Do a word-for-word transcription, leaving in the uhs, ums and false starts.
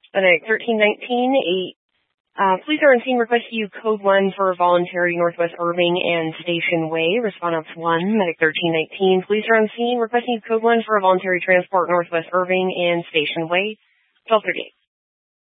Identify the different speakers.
Speaker 1: Medic thirteen nineteen, eight. Uh, police are on scene. Request you code one for voluntary Northwest Irving and Station Way. Response one, Medic thirteen nineteen. Police are on scene. Requesting you code one for a voluntary transport Northwest Irving and Station Way. twelve thirty-eight.